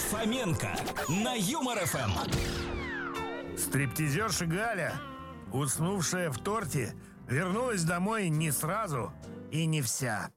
Фоменко на Юмор ФМ. Стриптизерша Галя, уснувшая в торте, вернулась домой не сразу и не вся.